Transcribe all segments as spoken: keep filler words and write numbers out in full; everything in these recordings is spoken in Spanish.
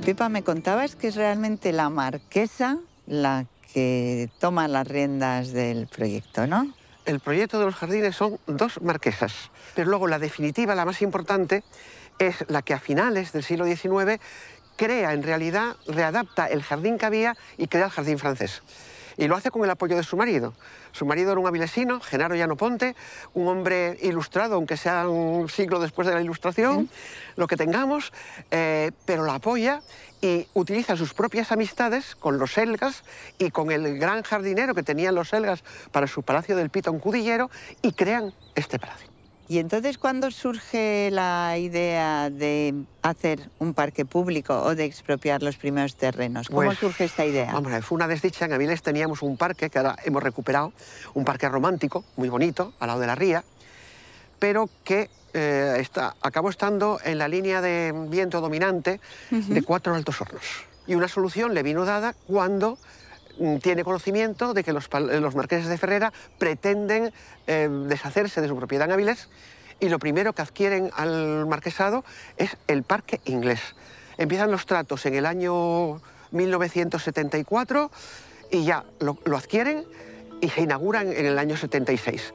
Pepa, me contabas que es realmente la marquesa la que toma las riendas del proyecto, ¿no? El proyecto de los jardines son dos marquesas, pero luego la definitiva, la más importante, es la que a finales del siglo diecinueve crea, en realidad, readapta el jardín que había y crea el jardín francés. Y lo hace con el apoyo de su marido. Su marido era un avilesino, Genaro Llano Ponte, un hombre ilustrado, aunque sea un siglo después de la Ilustración, ¿sí?, lo que tengamos, eh, pero la apoya y utiliza sus propias amistades con los Elgas y con el gran jardinero que tenían los Elgas para su palacio del Pito en Cudillero y crean este palacio. ¿Y entonces cuándo surge la idea de hacer un parque público o de expropiar los primeros terrenos? ¿Cómo Pues, surge esta idea? Vamos a ver, fue una desdicha. En Avilés teníamos un parque que ahora hemos recuperado, un parque romántico, muy bonito, al lado de la ría, pero que eh, está, acabó estando en la línea de viento dominante uh-huh. de Cuatro Altos Hornos. Y una solución le vino dada cuando tiene conocimiento de que los, los marqueses de Ferrera pretenden eh, deshacerse de su propiedad en Avilés, y lo primero que adquieren al marquesado es el Parque Inglés. Empiezan los tratos en el año mil novecientos setenta y cuatro y ya lo, lo adquieren y se inauguran en el año setenta y seis.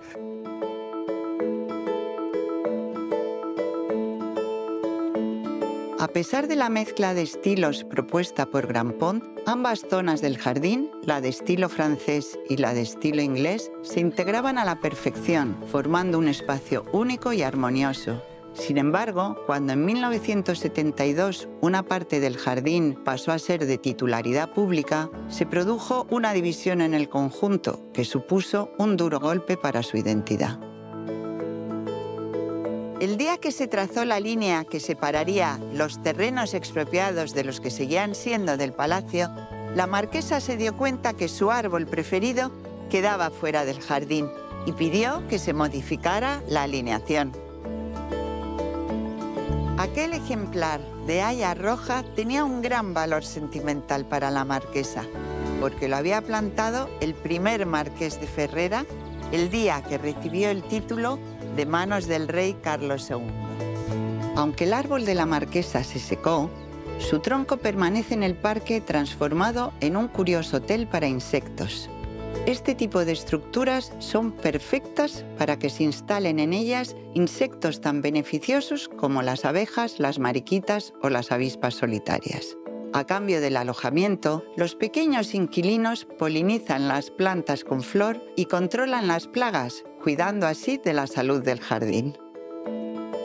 A pesar de la mezcla de estilos propuesta por Grandpont, ambas zonas del jardín, la de estilo francés y la de estilo inglés, se integraban a la perfección, formando un espacio único y armonioso. Sin embargo, cuando en mil novecientos setenta y dos una parte del jardín pasó a ser de titularidad pública, se produjo una división en el conjunto que supuso un duro golpe para su identidad. El día que se trazó la línea que separaría los terrenos expropiados de los que seguían siendo del palacio, la marquesa se dio cuenta que su árbol preferido quedaba fuera del jardín y pidió que se modificara la alineación. Aquel ejemplar de haya roja tenía un gran valor sentimental para la marquesa, porque lo había plantado el primer marqués de Ferrera el día que recibió el título de manos del rey Carlos segundo. Aunque el árbol de la marquesa se secó, su tronco permanece en el parque transformado en un curioso hotel para insectos. Este tipo de estructuras son perfectas para que se instalen en ellas insectos tan beneficiosos como las abejas, las mariquitas o las avispas solitarias. A cambio del alojamiento, los pequeños inquilinos polinizan las plantas con flor y controlan las plagas, cuidando así de la salud del jardín.